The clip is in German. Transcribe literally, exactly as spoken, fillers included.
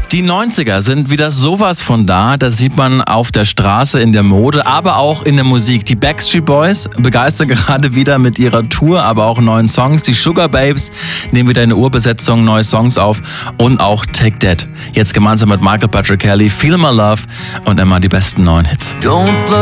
Die neunziger sind wieder sowas von da. Das sieht man auf der Straße, in der Mode, aber auch in der Musik. Die Backstreet Boys begeistern gerade wieder mit ihrer Tour, aber auch neuen Songs. Die Sugar Babes nehmen wieder eine Urbesetzung, neue Songs auf und auch Take That. Jetzt gemeinsam mit Michael Patrick Kelly, Feel My Love und immer die besten neuen Hits. Don't